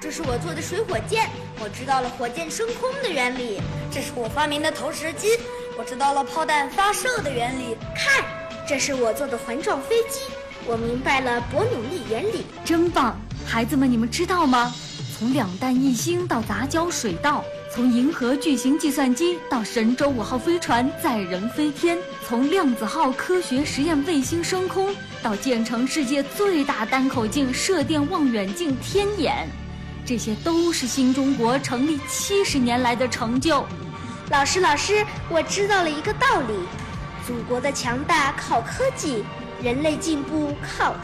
这是我做的水火箭，我知道了火箭升空的原理。这是我发明的投石机，我知道了炮弹发射的原理。看，这是我做的环状飞机，我明白了伯努利原理。 真棒！孩子们，你们知道吗？从两弹一星到杂交水稻，从银河巨型计算机到神舟5号飞船载人飞天，从量子号科学实验卫星升空到建成世界最大单口径射电望远镜天眼，这些都是新中国成立70年来的成就。 老师，我知道了一个道理：祖国的强大靠科技，人类进步靠